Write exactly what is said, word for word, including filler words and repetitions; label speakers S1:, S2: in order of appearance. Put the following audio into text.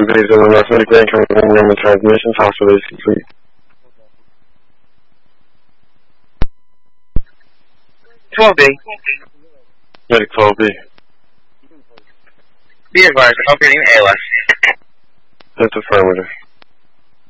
S1: two days in the last minute grand coming in room and transmissions, hospital is complete.
S2: twelve B.
S1: Medic twelve B.
S2: Be advised, operating A L S.
S1: That's affirmative.